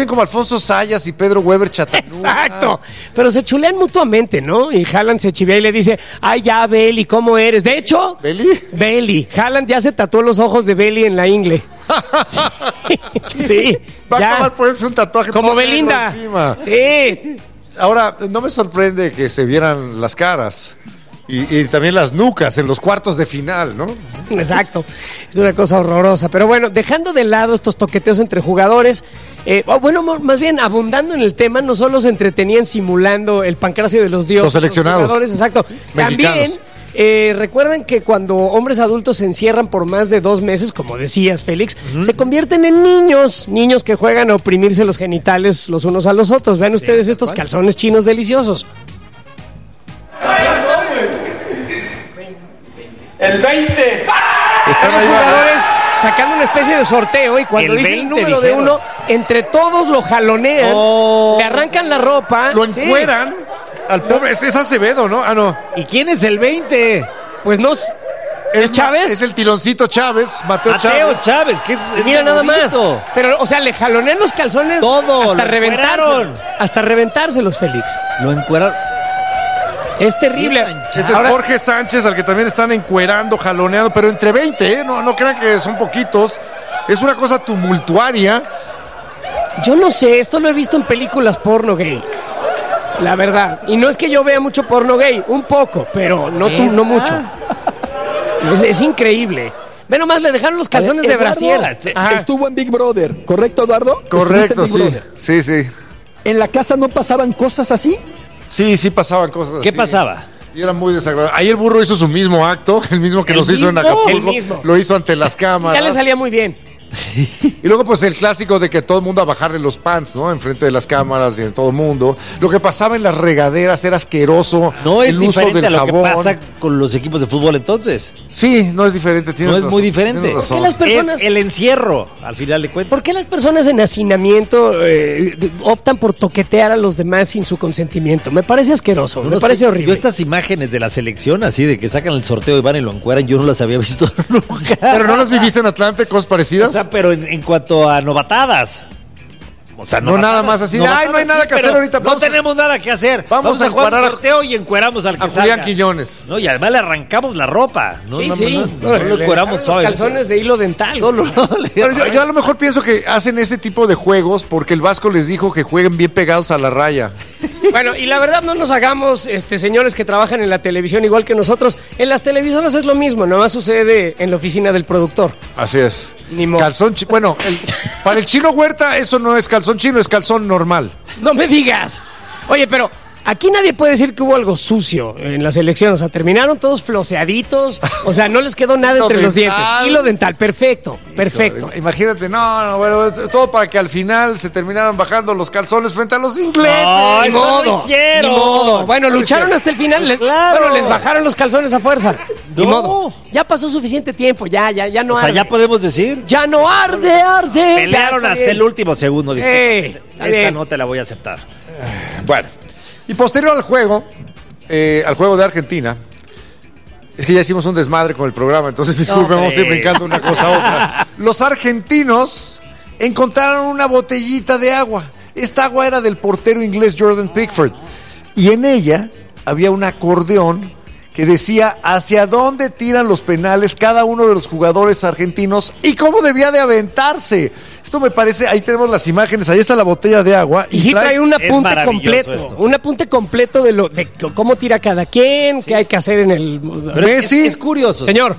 tienen como Alfonso Sayas y Pedro Weber Chattanooga. Exacto. Pero se chulean mutuamente, ¿no? Y Haaland se chivea y le dice, ay, ya, Belly, ¿cómo eres? De hecho, Belly. Haaland ya se tatuó los ojos de Belly en la ingle. Sí. Va ya. a acabar poniéndose un tatuaje como todo Belinda. encima. Sí. Ahora, no me sorprende que se vieran las caras y también las nucas en los cuartos de final, ¿no? Exacto, es una cosa horrorosa. Pero bueno, dejando de lado estos toqueteos entre jugadores, más bien abundando en el tema, no solo se entretenían simulando el pancracio de los dioses. Los seleccionados. Los jugadores, exacto. Mexicanos. También recuerdan que cuando hombres adultos se encierran por más de 2 meses, como decías, Félix, se convierten en niños que juegan a oprimirse los genitales los unos a los otros. Vean ustedes estos calzones chinos deliciosos. El 20. Están Los ahí jugadores sacando una especie de sorteo y cuando El dice el 20 número de dijeron. uno, entre todos lo jalonean, le arrancan la ropa. Lo sí. encueran al pobre. Es Acevedo, ¿no? Ah, no. ¿Y quién es el 20? Pues no. ¿Es Chávez? Es el tiloncito Chávez, Mateo Chávez. que es Mira nada más. bonito. Pero, o sea, le jalonean los calzones Todo, hasta lo reventárselos. Hasta reventárselos, Félix. Lo encueraron. Es terrible. Este es Jorge Sánchez, al que también están encuerando, jaloneando, pero entre 20, ¿eh? No crean que son poquitos. Es una cosa tumultuaria. Yo no sé, esto lo he visto en películas porno gay. La verdad. Y no es que yo vea mucho porno gay, un poco, pero no mucho. Es increíble. Ve nomás, le dejaron los calzones de brasier. Estuvo en Big Brother, ¿correcto, Eduardo? Correcto, ¿Estuviste en sí. Big Brother? Sí. ¿En la casa no pasaban cosas así? Sí, pasaban cosas así. ¿Qué pasaba? Y era muy desagradable. Ahí el burro hizo su mismo acto, el mismo que ¿El nos hizo en mismo? Acapulco. El mismo. Lo hizo ante las cámaras. Ya le salía muy bien. Y luego pues el clásico de que todo el mundo a bajarle los pants, ¿no? Enfrente de las cámaras y en todo el mundo. Lo que pasaba en las regaderas era asqueroso. No es el uso diferente del a lo jabón. que pasa con los equipos de fútbol entonces. Sí, no es diferente. No es muy diferente. tienes razón. ¿Por qué las personas- Es el encierro, al final de cuentas. ¿Por qué las personas en hacinamiento optan por toquetear a los demás sin su consentimiento? Me parece asqueroso, me parece horrible. Yo estas imágenes de la selección, así de que sacan el sorteo y van y lo encueran, yo no las había visto nunca. ¿Pero no las viviste en Atlante, cosas parecidas? O sea, pero en cuanto a novatadas. O sea, No nada más así de, ay, no hay nada que hacer pero ahorita, No vamos a- tenemos nada que hacer. Vamos a jugar un encuadrar a- sorteo y encueramos al que A Julián salga. Quiñones. No, y además le arrancamos la ropa. No, Sí, no, sí. no lo Le encueramos dejaron suave. los calzones de hilo dental. Pero yo a lo mejor pienso que hacen ese tipo de juegos porque el Vasco les dijo que jueguen bien pegados a la raya. Bueno, y la verdad no nos hagamos, señores que trabajan en la televisión igual que nosotros. En las televisoras es lo mismo, nada más sucede en la oficina del productor. Así es. Ni modo. Calzón bueno, para el Chino Huerta eso no es calzón chino, es calzón normal. No me digas. Oye, pero aquí nadie puede decir que hubo algo sucio en la selección. O sea, terminaron todos floseaditos. O sea, no les quedó nada Hilo entre los dientes. dental. Hilo dental, perfecto, perfecto. Imagínate, bueno, todo para que al final se terminaran bajando los calzones frente a los ingleses. No, Ni eso modo, lo hicieron. ni modo. Bueno, lucharon hasta el final. Claro. Bueno, les bajaron los calzones a fuerza. Ni No. modo. Ya pasó suficiente tiempo, ya no O sea, arde. ya podemos decir. Ya no arde. Pelearon Ya está hasta bien. el último segundo. disculpe. Está Esa bien. no te la voy a aceptar. Bueno, y posterior al juego de Argentina, es que ya hicimos un desmadre con el programa, entonces disculpen, vamos a ir brincando una cosa a otra. Los argentinos encontraron una botellita de agua. Esta agua era del portero inglés Jordan Pickford. Y en ella había un acordeón que decía hacia dónde tiran los penales cada uno de los jugadores argentinos y cómo debía de aventarse. Esto me parece, ahí tenemos las imágenes, ahí está la botella de agua. Y sí trae un apunte maravilloso completo, esto. un apunte completo de cómo tira cada quien, qué hay que hacer en el... Pero Messi. es curioso. Señor,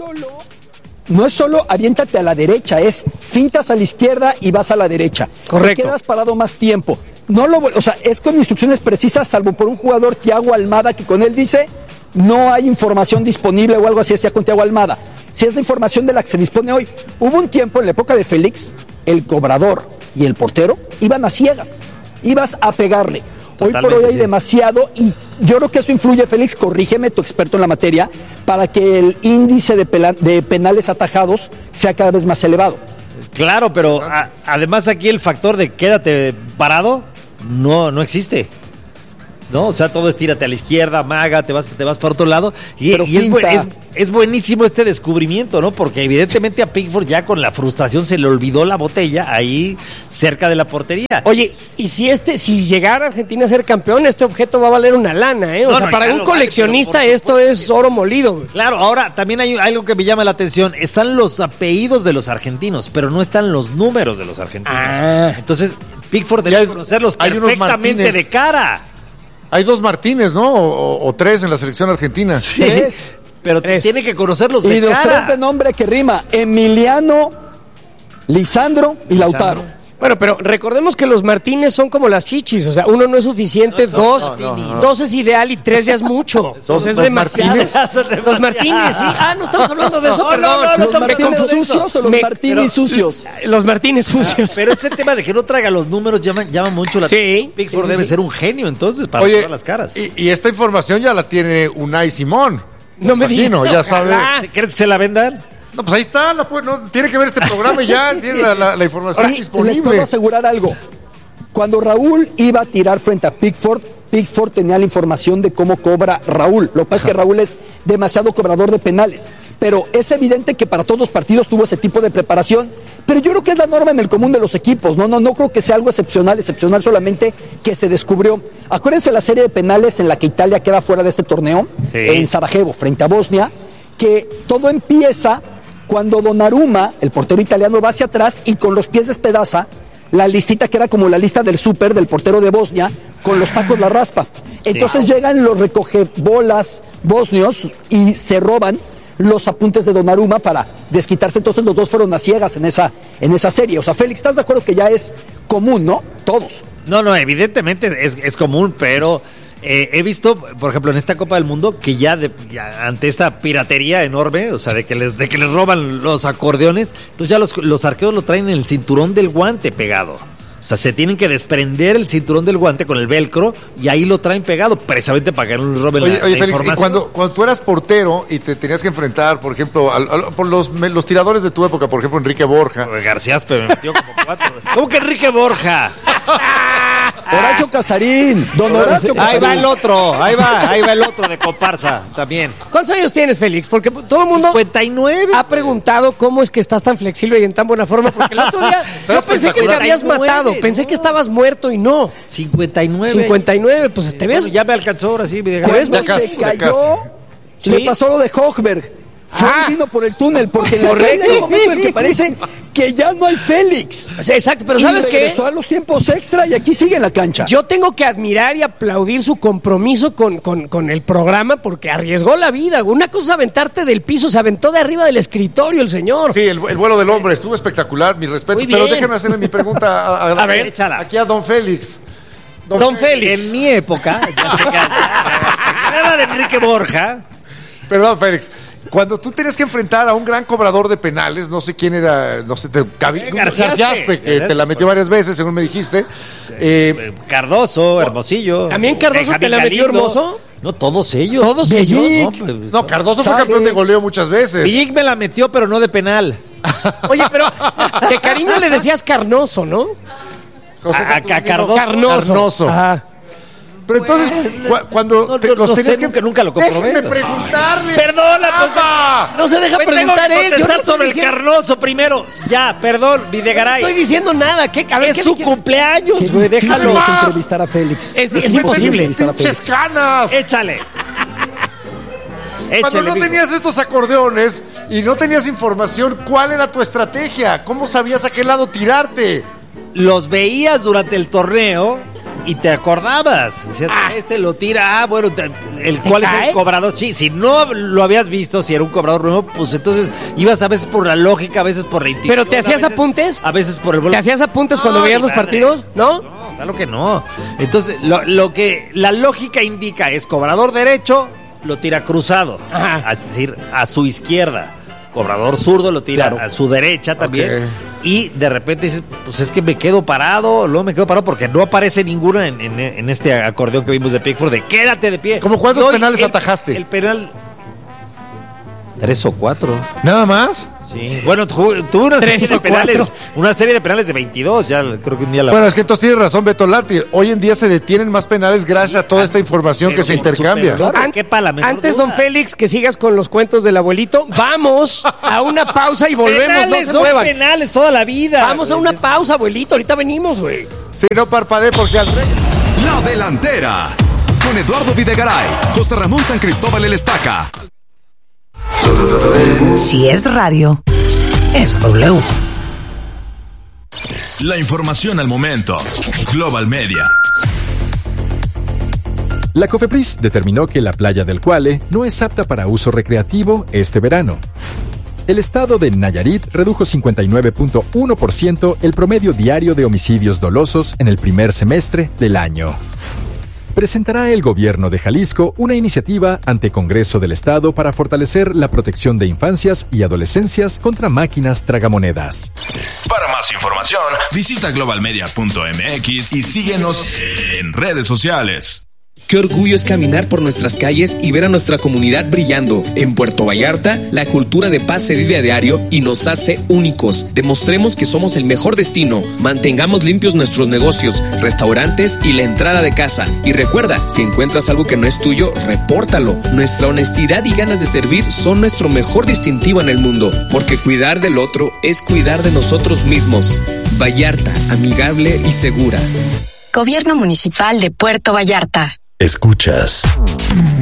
No es solo aviéntate a la derecha, es fintas a la izquierda y vas a la derecha. Correcto. Te quedas parado más tiempo. O sea, es con instrucciones precisas, salvo por un jugador, Thiago Almada, que con él dice no hay información disponible o algo así, es ya con Thiago Almada. Si es la información de la que se dispone hoy. Hubo un tiempo en la época de Félix, el cobrador y el portero iban a ciegas, ibas a pegarle. Hoy por hoy Totalmente, hay sí. demasiado y yo creo que eso influye, Félix, corrígeme, tu experto en la materia, para que el índice de penales atajados sea cada vez más elevado. Claro, pero además aquí el factor de quédate parado no existe. ¿no? O sea, todo es tírate a la izquierda, maga, te vas para otro lado. Y es buenísimo este descubrimiento, ¿no? Porque evidentemente a Pickford ya con la frustración se le olvidó la botella ahí cerca de la portería. Oye, y si llegara Argentina a ser campeón, este objeto va a valer una lana, ¿eh? Para un coleccionista esto es oro molido. Güey. Claro, ahora también hay algo que me llama la atención. Están los apellidos de los argentinos, pero no están los números de los argentinos. Entonces, Pickford debe conocerlos perfectamente de cara. Hay 2 Martínez, ¿no? O 3 en la selección argentina. Sí, pero tiene que conocerlos de cara. Y los 3 de nombre que rima: Emiliano, Lisandro y Lautaro. Bueno, pero recordemos que los Martínez son como las chichis, o sea, 1 no es suficiente, 2 es ideal y 3 ya es mucho. 2 es demasiado. Los Martínez, sí. No estamos hablando de eso, perdón. ¿Los Martínez sucios o los Martínez sucios? Los Martínez sucios. Pero ese tema de que no traiga los números llama mucho la atención. Pickford debe ser un genio entonces para todas las caras. Y esta información ya la tiene Unai Simón. No me digas. Ya sabe. ¿Crees que se la vendan? No, pues ahí está, tiene que ver este programa y ya tiene la información disponible. Les puedo asegurar algo. Cuando Raúl iba a tirar frente a Pickford tenía la información de cómo cobra Raúl. Lo que pasa es que Raúl es demasiado cobrador de penales. Pero es evidente que para todos los partidos tuvo ese tipo de preparación. Pero yo creo que es la norma en el común de los equipos. No creo que sea algo excepcional solamente que se descubrió. Acuérdense la serie de penales en la que Italia queda fuera de este torneo, en Sarajevo, frente a Bosnia, que todo empieza cuando Donnarumma, el portero italiano, va hacia atrás y con los pies despedaza la listita que era como la lista del súper del portero de Bosnia, con los tacos la raspa. Entonces llegan los recogebolas bosnios y se roban los apuntes de Donnarumma para desquitarse. Entonces los 2 fueron a ciegas en esa serie. O sea, Félix, ¿estás de acuerdo que ya es común, no? Todos. No, evidentemente es común, pero he visto, por ejemplo, en esta Copa del Mundo, que ya ante esta piratería enorme, o sea, de que les roban los acordeones, entonces ya los arqueros lo traen en el cinturón del guante pegado. O sea, se tienen que desprender el cinturón del guante con el velcro y ahí lo traen pegado, precisamente para que no les roben la Félix, información. Y cuando tú eras portero y te tenías que enfrentar, por ejemplo, por los tiradores de tu época, por ejemplo, Enrique Borja. García Aspe me metió como 4. ¿Cómo que Enrique Borja? Horacio Casarín, don Horacio Casarín. Ahí va el otro de comparsa también. ¿Cuántos años tienes, Félix? Porque todo el mundo 59 ha preguntado cómo es que estás tan flexible y en tan buena forma, porque el otro día yo pensé que te habías matado, pensé que estabas muerto y no. 59, pues te ves. Bueno, ya me alcanzó ahora sí, se cayó, le pasó lo de Hochberg. Vino por el túnel, porque en el momento en que parece que ya no hay Félix. Sí, exacto, pero ¿sabes qué? Regresó a los tiempos extra y aquí sigue en la cancha. Yo tengo que admirar y aplaudir su compromiso con el programa, porque arriesgó la vida. Una cosa es aventarte del piso, se aventó de arriba del escritorio el señor. Sí, el vuelo del hombre estuvo espectacular, mis respetos. Pero déjeme hacerle mi pregunta a ver, échala. Aquí a don Félix. Don Félix. En mi época, ya sé que era de Enrique Borja. Perdón, Félix. Cuando tú tenías que enfrentar a un gran cobrador de penales, no sé quién era, no sé, García Aspe, que te la metió varias veces, según me dijiste. Cardoso, Hermosillo. ¿También Cardoso te la metió Hermoso? No, todos ellos. Todos ellos. No, Cardoso fue campeón de goleo muchas veces. Villic me la metió, pero no de penal. Oye, pero de cariño le decías Carnoso, ¿no? Carnoso. Ajá. Pero entonces, cuando los tenías que... nunca lo comprobé. Déjeme preguntarle. Perdona, no se deja preguntar él. Yo no sobre el Carnoso primero. Ya, perdón, Videgaray. No estoy diciendo nada. Es su cumpleaños, güey, déjalo. Vamos a entrevistar a Félix. Es imposible. ¡Pinches canas! Échale. Cuando no tenías estos acordeones y no tenías información, ¿cuál era tu estrategia? ¿Cómo sabías a qué lado tirarte? Los veías durante el torneo y te acordabas. Decías, este lo tira, bueno, ¿cuál es el cobrador? Sí, si no lo habías visto, si era un cobrador nuevo, pues entonces ibas a veces por la lógica, a veces por la intuición. ¿Pero te hacías apuntes? A veces por el ¿Te hacías apuntes cuando veías los partidos? ¿No? No, claro que no. Entonces, lo que la lógica indica es cobrador derecho, lo tira cruzado, es decir, a su izquierda. Cobrador zurdo lo tira a su derecha también. Okay. Y de repente dices, pues es que me quedo parado, luego me quedo parado porque no aparece ninguna en este acordeón que vimos de Pickford de quédate de pie. ¿Cómo cuántos penales atajaste? El penal 3 o 4. ¿Nada más? Sí. Bueno, tuvo una serie de penales de 22, ya creo que un día la... Bueno, es que entonces tiene razón Beto Lati. Hoy en día se detienen más penales gracias a toda esta información que se intercambia. Antes, don Félix, que sigas con los cuentos del abuelito, vamos a una pausa y volvemos. Penales no se son muevan. penales toda la vida. Vamos a una pausa, abuelito. Ahorita venimos, güey. Si no parpadee porque al rey... La Delantera. Con Eduardo Videgaray, José Ramón San Cristóbal el Estaca. Si es radio, es W. La información al momento. Global Media. La COFEPRIS determinó que la playa del Cuale no es apta para uso recreativo este verano. El estado de Nayarit redujo 59.1% el promedio diario de homicidios dolosos en el primer semestre del año. Presentará el gobierno de Jalisco una iniciativa ante Congreso del Estado para fortalecer la protección de infancias y adolescencias contra máquinas tragamonedas. Para más información, visita globalmedia.mx y síguenos en redes sociales. Qué orgullo es caminar por nuestras calles y ver a nuestra comunidad brillando. En Puerto Vallarta, la cultura de paz se vive a diario y nos hace únicos. Demostremos que somos el mejor destino. Mantengamos limpios nuestros negocios, restaurantes y la entrada de casa. Y recuerda, si encuentras algo que no es tuyo, repórtalo. Nuestra honestidad y ganas de servir son nuestro mejor distintivo en el mundo, porque cuidar del otro es cuidar de nosotros mismos. Vallarta, amigable y segura. Gobierno Municipal de Puerto Vallarta. Escuchas